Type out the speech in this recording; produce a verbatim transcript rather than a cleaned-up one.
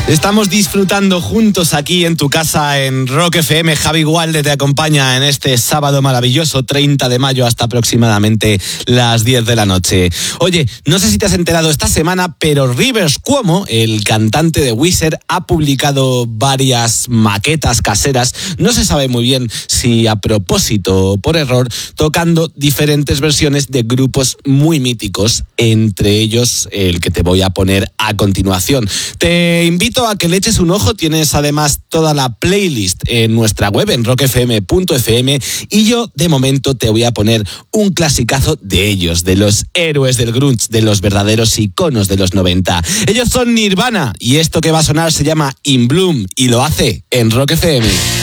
Estamos disfrutando juntos aquí en tu casa en Rock F M. Javi Gualde te acompaña en este sábado maravilloso, treinta de mayo, hasta aproximadamente las diez de la noche. Oye, no sé si te has enterado esta semana, pero Rivers Cuomo, el cantante de Weezer, ha publicado varias maquetas caseras. No se sabe muy bien si a propósito o por error, tocando diferentes versiones de grupos muy míticos, entre ellos el que te voy a poner a continuación. Te invito a que le eches un ojo. Tienes además toda la playlist en nuestra web en rock f m punto f m, y yo de momento te voy a poner un clasicazo de ellos, de los héroes del grunge, de los verdaderos iconos de los noventa. Ellos son Nirvana y esto que va a sonar se llama In Bloom y lo hace en Rock F M.